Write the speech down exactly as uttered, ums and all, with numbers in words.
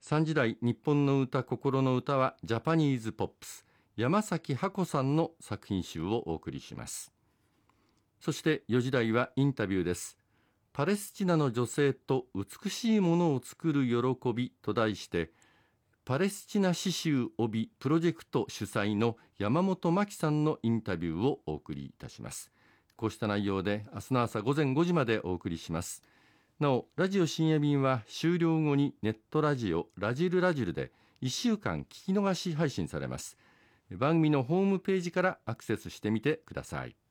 さんじ台日本の歌心の歌はジャパニーズポップス、山崎ハコさんの作品集をお送りします。そしてよじ台はインタビューです。パレスチナの女性と美しいものを作る喜びと題して、パレスチナ刺繍帯プロジェクト主催の山本真紀さんのインタビューをお送りいたします。こうした内容で明日の朝ごぜんごじまでお送りします。なお、ラジオ深夜便は終了後にネットラジオラジルラジルでいっしゅうかん聞き逃し配信されます。番組のホームページからアクセスしてみてください。